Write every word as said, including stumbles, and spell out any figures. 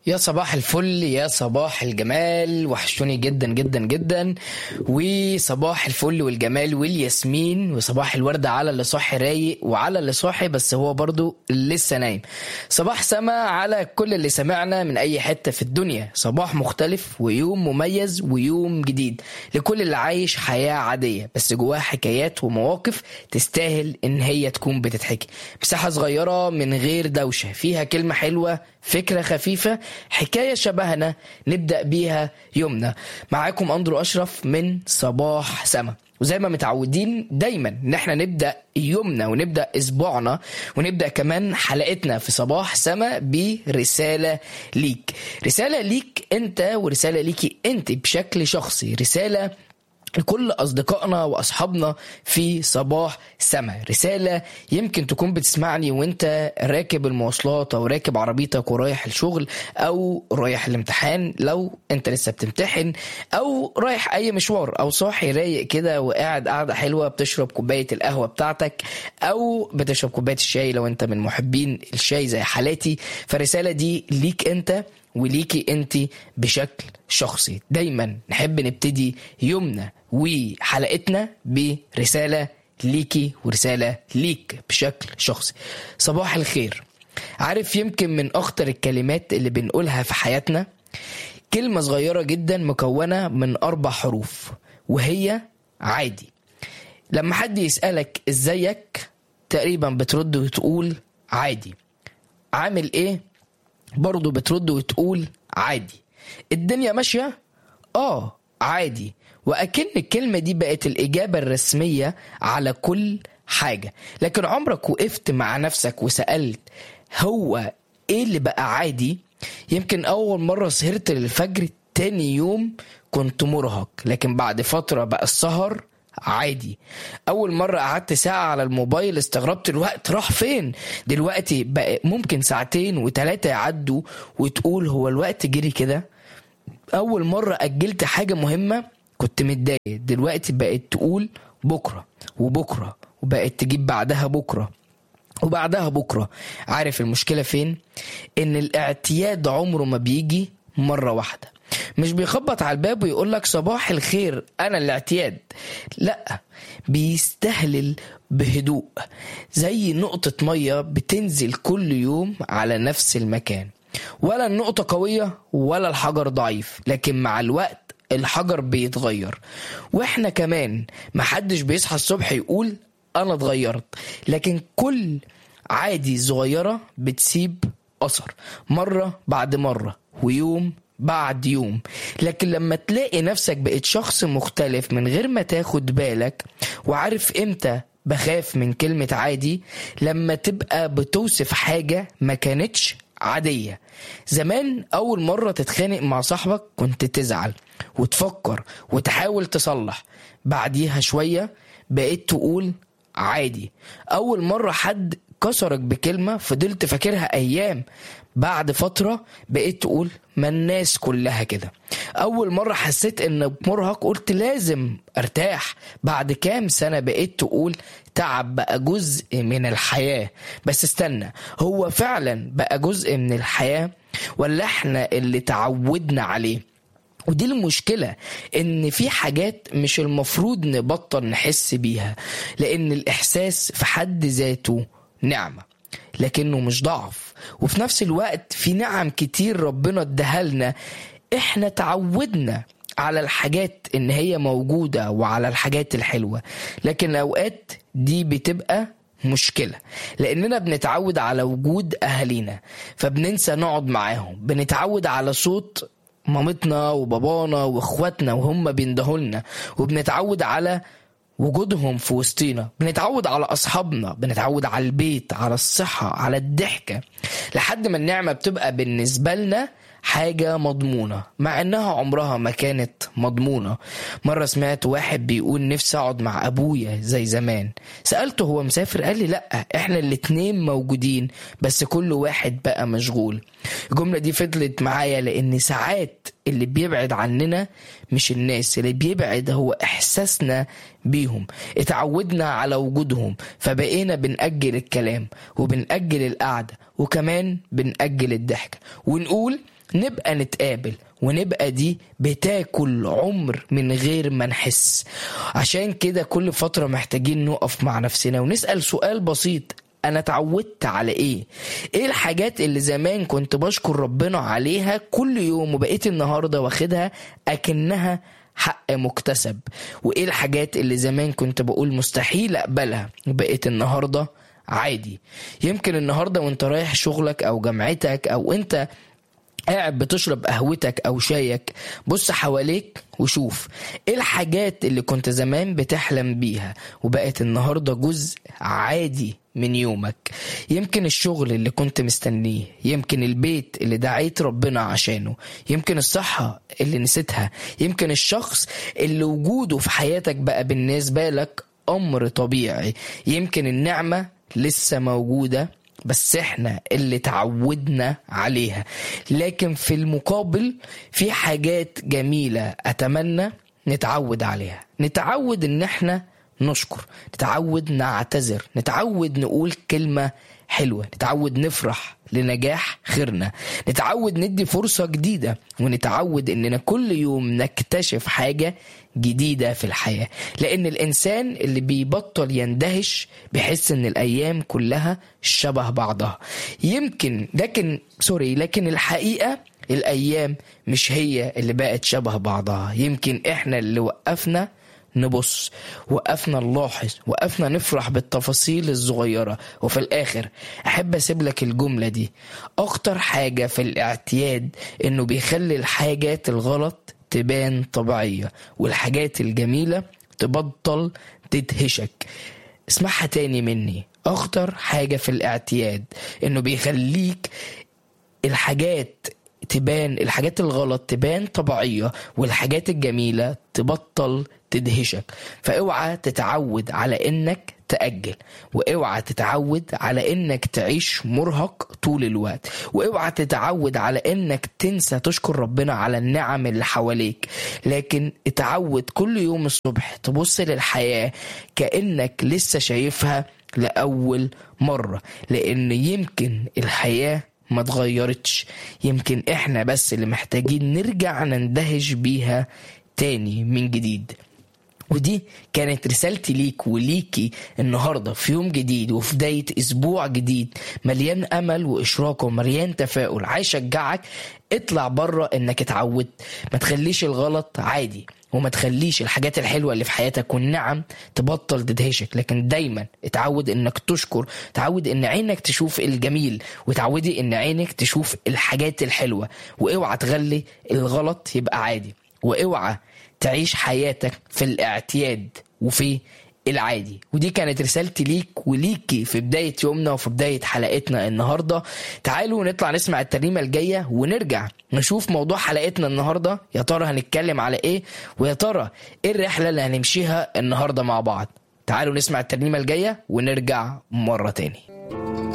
يا صباح الفل، يا صباح الجمال، وحشوني جدا جدا جدا. وصباح الفل والجمال والياسمين، وصباح الوردة على اللي صاحي رايق وعلى اللي صاحي بس هو برضو لسه نايم. صباح سما على كل اللي سمعنا من اي حتة في الدنيا. صباح مختلف ويوم مميز ويوم جديد لكل اللي عايش حياة عادية بس جواها حكايات ومواقف تستاهل ان هي تكون بتتحكي. مساحة صغيرة من غير دوشة، فيها كلمة حلوة، فكرة خفيفة، حكاية شبهنا نبدأ بيها يومنا. معاكم أندرو أشرف من صباح سما، وزي ما متعودين دايما ان احنا نبدأ يومنا ونبدأ اسبوعنا ونبدأ كمان حلقتنا في صباح سما برسالة ليك. رسالة ليك انت ورسالة ليكي انت بشكل شخصي، رسالة لكل أصدقائنا وأصحابنا في صباح سما. رسالة يمكن تكون بتسمعني وانت راكب المواصلات أو راكب عربيتك ورايح الشغل أو رايح الامتحان لو انت لسه بتمتحن، أو رايح أي مشوار، أو صاحي رايق كده وقاعد قاعدة حلوة بتشرب كوباية القهوة بتاعتك أو بتشرب كوباية الشاي لو انت من محبين الشاي زي حالاتي. فرسالة دي ليك انت وليكي انت بشكل شخصي. دايما نحب نبتدي يومنا وحلقتنا برسالة ليكي ورسالة ليك بشكل شخصي. صباح الخير. عارف يمكن من اخطر الكلمات اللي بنقولها في حياتنا كلمة صغيرة جدا مكونة من اربع حروف، وهي عادي. لما حد يسألك ازيك تقريبا بترد وتقول عادي. عامل ايه برضو بترد وتقول عادي. الدنيا ماشية اه عادي. وأكن الكلمة دي بقت الإجابة الرسمية على كل حاجة. لكن عمرك وقفت مع نفسك وسألت هو ايه اللي بقى عادي؟ يمكن أول مرة سهرت للفجر تاني يوم كنت مرهق، لكن بعد فترة بقى السهر عادي. اول مرة قعدت ساعة على الموبايل استغربت الوقت راح فين. دلوقتي بقى ممكن ساعتين وثلاثة يعدوا وتقول هو الوقت جري كده. اول مرة اجلت حاجة مهمة كنت متضايق، دلوقتي بقت تقول بكرة وبكرة، وبقت تجيب بعدها بكرة وبعدها بكرة. عارف المشكلة فين؟ ان الاعتياد عمره ما بيجي مرة واحدة. مش بيخبط على الباب ويقولك صباح الخير أنا الاعتياد، لأ، بيستهلل بهدوء زي نقطة مية بتنزل كل يوم على نفس المكان. ولا النقطة قوية ولا الحجر ضعيف، لكن مع الوقت الحجر بيتغير. واحنا كمان محدش بيصحى الصبح يقول أنا اتغيرت، لكن كل عادي صغيرة بتسيب أثر مرة بعد مرة ويوم بعد يوم. لكن لما تلاقي نفسك بقيت شخص مختلف من غير ما تاخد بالك، وعارف امتى بخاف من كلمة عادي؟ لما تبقى بتوصف حاجة ما كانتش عادية. زمان أول مرة تتخانق مع صاحبك كنت تزعل وتفكر وتحاول تصلح، بعديها شوية بقيت تقول عادي. أول مرة حد كسرك بكلمة فضلت فاكرها أيام، بعد فترة بقيت تقول ما الناس كلها كده. أول مرة حسيت إن مرهق قلت لازم أرتاح، بعد كام سنة بقيت تقول تعب بقى جزء من الحياة. بس استنى، هو فعلا بقى جزء من الحياة ولا احنا اللي تعودنا عليه؟ ودي المشكلة، ان في حاجات مش المفروض نبطل نحس بيها، لان الاحساس في حد ذاته نعمة لكنه مش ضعف. وفي نفس الوقت في نعم كتير ربنا ادهلنا، احنا تعودنا على الحاجات ان هي موجودة وعلى الحاجات الحلوة، لكن اوقات دي بتبقى مشكلة لاننا بنتعود على وجود اهالينا فبننسى نقعد معاهم. بنتعود على صوت مامتنا وبابانا واخواتنا وهم بيندهولنا، وبنتعود على وجودهم في وسطينا، بنتعود على أصحابنا، بنتعود على البيت، على الصحة، على الضحكة، لحد ما النعمة بتبقى بالنسبة لنا حاجة مضمونة مع انها عمرها ما كانت مضمونة. مرة سمعت واحد بيقول نفسي اقعد مع ابويا زي زمان. سألته هو مسافر؟ قال لي لا، احنا الاتنين موجودين بس كل واحد بقى مشغول. الجملة دي فضلت معايا لان ساعات اللي بيبعد عننا مش الناس، اللي بيبعد هو احساسنا بيهم. اتعودنا على وجودهم فبقينا بنأجل الكلام وبنأجل القعدة وكمان بنأجل الضحك، ونقول نبقى نتقابل ونبقى دي بتاكل عمر من غير ما نحس. عشان كده كل فترة محتاجين نقف مع نفسنا ونسأل سؤال بسيط: أنا اتعودت على إيه؟ إيه الحاجات اللي زمان كنت بشكر ربنا عليها كل يوم وبقيت النهاردة واخدها أكنها حق مكتسب؟ وإيه الحاجات اللي زمان كنت بقول مستحيل أقبلها وبقيت النهاردة عادي؟ يمكن النهاردة وانت رايح شغلك أو جامعتك أو انت قاعد بتشرب قهوتك أو شايك، بص حواليك وشوف ايه الحاجات اللي كنت زمان بتحلم بيها وبقت النهاردة جزء عادي من يومك. يمكن الشغل اللي كنت مستنيه، يمكن البيت اللي دعيت ربنا عشانه، يمكن الصحة اللي نسيتها، يمكن الشخص اللي وجوده في حياتك بقى بالنسبة لك أمر طبيعي، يمكن النعمة لسه موجودة بس احنا اللي تعودنا عليها. لكن في المقابل في حاجات جميلة أتمنى نتعود عليها. نتعود ان احنا نشكر، نتعود نعتذر، نتعود نقول كلمة حلوة، نتعود نفرح لنجاح خيرنا، نتعود ندي فرصة جديدة، ونتعود اننا كل يوم نكتشف حاجة جديدة في الحياة. لان الانسان اللي بيبطل يندهش بيحس ان الايام كلها شبه بعضها. يمكن لكن سوري لكن الحقيقة الايام مش هي اللي بقت شبه بعضها. يمكن احنا اللي وقفنا نبص، وقفنا نلاحظ، وقفنا نفرح بالتفاصيل الصغيرة. وفي الآخر أحب أسيب لك الجملة دي: أخطر حاجة في الاعتياد إنه بيخلي الحاجات الغلط تبان طبيعية والحاجات الجميلة تبطل تدهشك. اسمعها تاني مني: أخطر حاجة في الاعتياد إنه بيخليك الحاجات تبان الحاجات الغلط تبان طبيعية والحاجات الجميلة تبطل تدهشك. فاوعى تتعود على انك تأجل، واوعى تتعود على انك تعيش مرهق طول الوقت، واوعى تتعود على انك تنسى تشكر ربنا على النعم اللي حواليك. لكن اتعود كل يوم الصبح تبص للحياة كأنك لسه شايفها لأول مرة، لان يمكن الحياة ما تغيرتش، يمكن احنا بس اللي محتاجين نرجع نندهش بيها تاني من جديد. ودي كانت رسالتي ليك وليكي النهاردة في يوم جديد وفي بداية اسبوع جديد مليان امل واشراق ومليان تفاؤل. عايز اشجعك اطلع بره انك اتعودت، ما تخليش الغلط عادي، وما تخليش الحاجات الحلوة اللي في حياتك والنعم تبطل تدهشك، لكن دايما اتعود انك تشكر، تعود ان عينك تشوف الجميل، وتعودي ان عينك تشوف الحاجات الحلوة. واوعى تغلي الغلط يبقى عادي، واوعى تعيش حياتك في الاعتياد وفي العادي. ودي كانت رسالتي ليك وليكي في بداية يومنا وفي بداية حلقتنا النهاردة. تعالوا نطلع نسمع الترنيمة الجاية ونرجع نشوف موضوع حلقتنا النهاردة. يا ترى هنتكلم على ايه؟ ويا ترى ايه الرحلة اللي هنمشيها النهاردة مع بعض؟ تعالوا نسمع الترنيمة الجاية ونرجع مرة تاني.